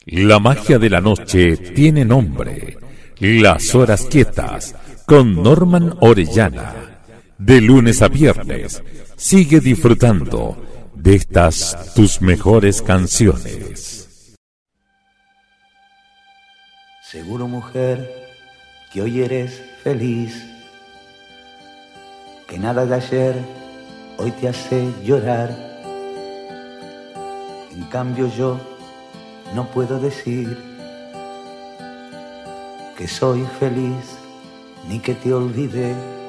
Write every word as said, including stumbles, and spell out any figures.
La magia de la noche tiene nombre. Las horas quietas con Norman Orellana. De lunes a viernes, sigue disfrutando de estas tus mejores canciones. Seguro, mujer, que hoy eres feliz, que nada de ayer hoy te hace llorar. En cambio yo no puedo decir que soy feliz ni que te olvidé.